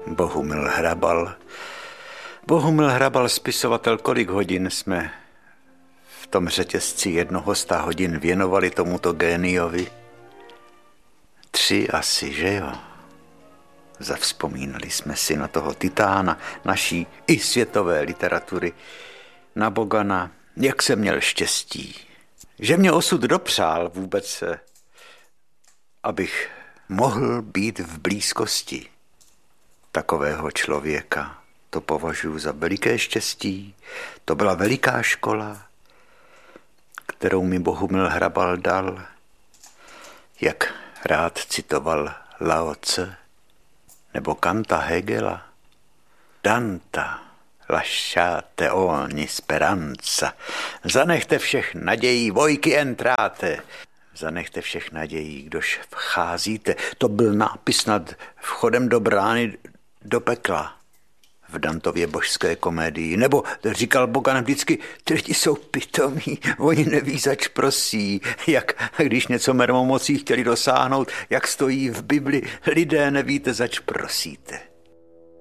Bohumil Hrabal. Bohumil Hrabal, spisovatel, kolik hodin jsme v tom řetězci 100 hodin věnovali tomuto géniovi? 3 asi, že jo? Zavzpomínali jsme si na toho titána naší i světové literatury, na Bogana, jak jsem měl štěstí, že mě osud dopřál vůbec, abych mohl být v blízkosti takového člověka. To považuji za veliké štěstí. To byla veliká škola, kterou mi Bohumil Hrabal dal, jak rád citoval Lao Tse nebo Kanta Hegela. Danta, lasciate ogni speranza. Zanechte všech nadějí, voi chi entrate. Zanechte všech nadějí, kdož vcházíte. To byl nápis nad vchodem do brány do pekla v Dantově božské komedii. Nebo říkal Bogan vždycky, ty lidi jsou pitomí, oni neví, zač prosí. Jak když něco mermomocí chtěli dosáhnout, jak stojí v Bibli, lidé nevíte, zač prosíte.